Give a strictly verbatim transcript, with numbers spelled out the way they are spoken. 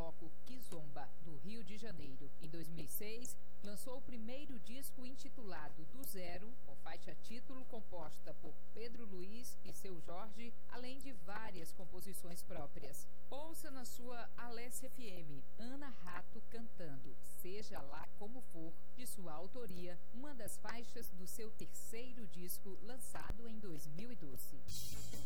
bloco Kizomba, do Rio de Janeiro. Em dois mil e seis, lançou o primeiro disco intitulado Do Zero, com faixa título composta por Pedro Luiz e Seu Jorge, além de várias composições próprias. Ouça na sua Alessia F M, Ana Rato cantando Seja Lá Como For, de sua autoria, uma das faixas do seu terceiro disco lançado em dois mil e doze.